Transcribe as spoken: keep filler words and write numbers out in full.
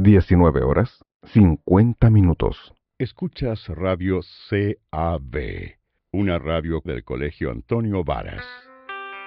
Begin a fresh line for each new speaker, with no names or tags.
diecinueve horas, cincuenta minutos.
Escuchas Radio C A B, una radio del Colegio Antonio Varas.